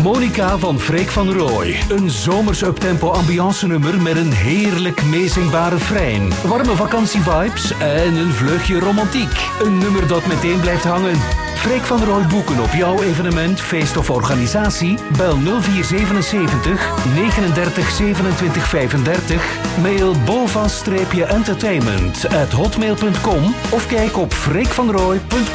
Monica van Freek van Rooij. Een zomers uptempo ambiance nummer met een heerlijk meezingbare refrein. Warme vakantievibes en een vleugje romantiek. Een nummer dat meteen blijft hangen. Freek van Rooij boeken op jouw evenement, feest of organisatie? Bel 0477 39 27 35. Mail bova-entertainment@hotmail.com of kijk op freekvanrooij.com.